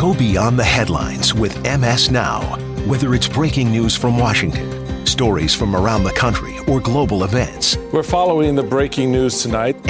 Go beyond the headlines with MS Now. Whether it's breaking news from Washington, stories from around the country, or global events. We're following the breaking news tonight.